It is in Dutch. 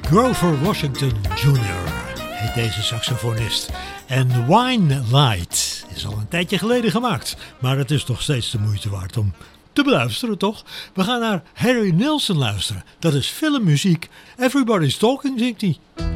Grover Washington Jr. heet deze saxofonist. En Wine Light is al een tijdje geleden gemaakt, maar het is nog steeds de moeite waard om te beluisteren, toch? We gaan naar Harry Nilsson luisteren. Dat is filmmuziek. Everybody's Talking, zingt hij.